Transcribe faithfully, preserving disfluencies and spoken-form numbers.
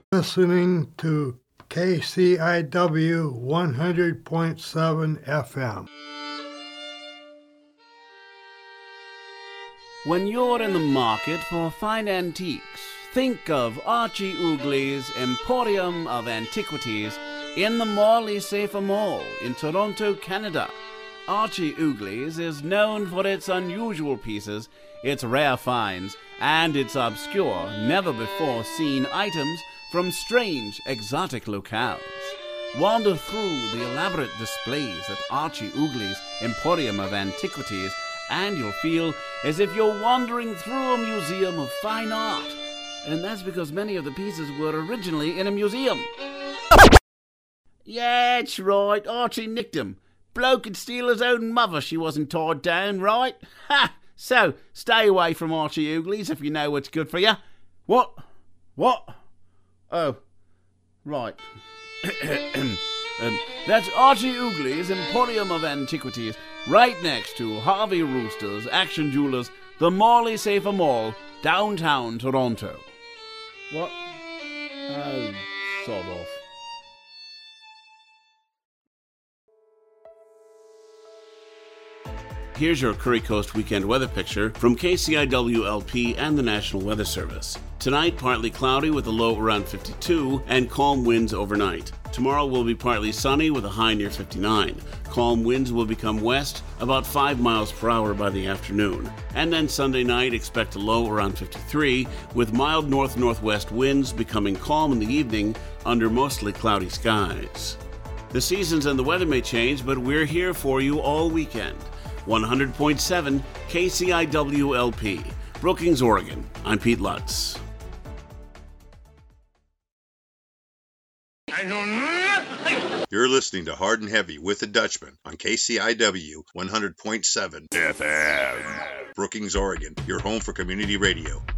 Listening to K C I W one hundred point seven F M. When you're in the market for fine antiques, think of Archie Oogley's Emporium of Antiquities in the Morley Safer Mall in Toronto, Canada. Archie Oogley's is known for its unusual pieces, its rare finds, and its obscure, never-before-seen items from strange, exotic locales. Wander through the elaborate displays at Archie Oogley's Emporium of Antiquities, and you'll feel as if you're wandering through a museum of fine art. And that's because many of the pieces were originally in a museum. Yeah, that's right, Archie nicked him. Bloke could steal his own mother, she wasn't tied down, right? Ha! So, stay away from Archie Oogley's if you know what's good for you. What? What? Oh, right. um, that's Archie Oogley's Emporium of Antiquities, right next to Harvey Roosters, Action Jewelers, the Morley Safer Mall, downtown Toronto. What? Oh, sod off. Here's your Curry Coast weekend weather picture from K C I W L P and the National Weather Service. Tonight, partly cloudy with a low around fifty-two and calm winds overnight. Tomorrow will be partly sunny with a high near fifty-nine. Calm winds will become west about five miles per hour by the afternoon. And then Sunday night, expect a low around fifty-three with mild north-northwest winds becoming calm in the evening under mostly cloudy skies. The seasons and the weather may change, but we're here for you all weekend. one hundred point seven K C I W L P, Brookings, Oregon. I'm Pete Lutz. You're listening to Hard and Heavy with the Dutchman on K C I W one hundred point seven F M. Brookings, Oregon, your home for community radio.